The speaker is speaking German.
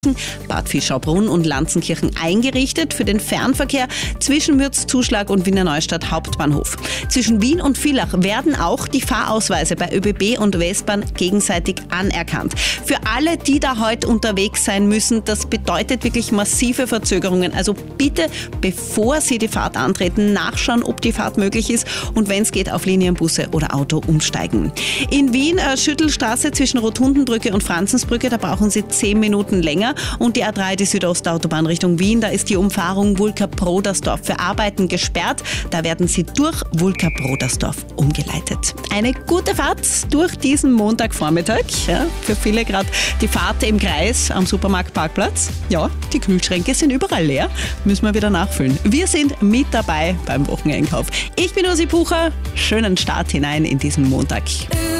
Bad Fischaubrunn und Lanzenkirchen eingerichtet für den Fernverkehr zwischen Mürzzuschlag und Wiener Neustadt Hauptbahnhof. Zwischen Wien und Villach werden auch die Fahrausweise bei ÖBB und Westbahn gegenseitig anerkannt. Für alle, die da heute unterwegs sein müssen, das bedeutet wirklich massive Verzögerungen. Also bitte, bevor Sie die Fahrt antreten, nachschauen, ob die Fahrt möglich ist und wenn es geht, auf Linienbusse oder Auto umsteigen. In Wien, Schüttelstraße zwischen Rotundenbrücke und Franzensbrücke, da brauchen Sie 10 Minuten länger. Und die A3, die Südostautobahn Richtung Wien, da ist die Umfahrung Vulka-Brodersdorf für Arbeiten gesperrt. Da werden Sie durch Vulka-Brodersdorf umgeleitet. Eine gute Fahrt durch diesen Montagvormittag. Ja, für viele gerade die Fahrt im Kreis am Supermarktparkplatz. Ja, die Kühlschränke sind überall leer. Müssen wir wieder nachfüllen. Wir sind mit dabei beim Wocheneinkauf. Ich bin Ursi Pucher. Schönen Start hinein in diesen Montag.